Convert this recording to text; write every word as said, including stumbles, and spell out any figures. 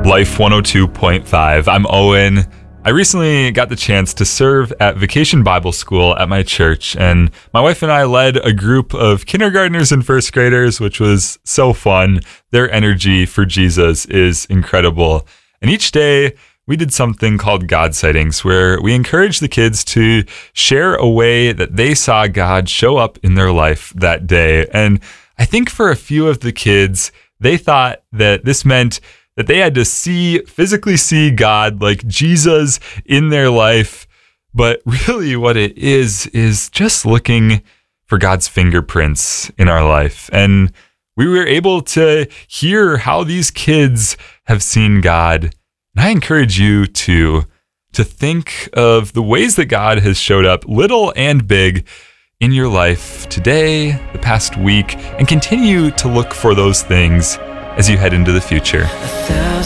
Life one oh two point five. I'm Owen. I recently got the chance to serve at Vacation Bible School at my church, and my wife and I led a group of kindergartners and first graders, which was so fun. Their energy for Jesus is incredible. And each day, we did something called God Sightings, where we encouraged the kids to share a way that they saw God show up in their life that day. And I think for a few of the kids, they thought that this meant that they had to see, physically see God, like Jesus, in their life. But really what it is, is just looking for God's fingerprints in our life. And we were able to hear how these kids have seen God. And I encourage you to, to think of the ways that God has showed up, little and big, in your life today, the past week, and continue to look for those things as you head into the future.